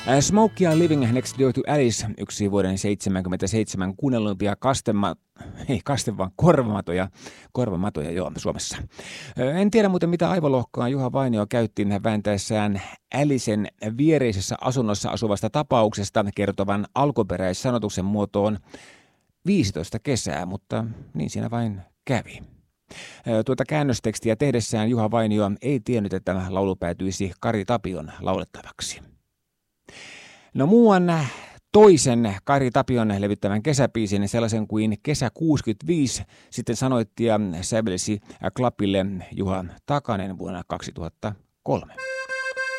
Smokey and Living Next Door to Alice, yksi vuoden 1977 kuunnelluimpia korvamatoja joo, Suomessa. En tiedä muuten mitä aivolohkoa Juha Vainio käytti vääntäessään Alicen viereisessä asunnossa asuvasta tapauksesta kertovan alkuperäissanotuksen muotoon 15 kesää, mutta niin siinä vain kävi. Tuota käännöstekstiä tehdessään Juha Vainio ei tiennyt, että laulu päätyisi Kari Tapion laulettavaksi. No muuan toisen Kari Tapion levyttävän kesäbiisin, sellaisen kuin Kesä 65, sitten sanoitti ja sävelsi Klappille Juha Takanen vuonna 2003.